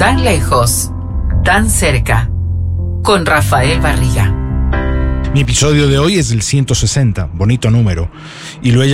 Tan lejos, tan cerca. Con Rafael Barriga. Mi episodio de hoy es el 160, bonito número, y lo he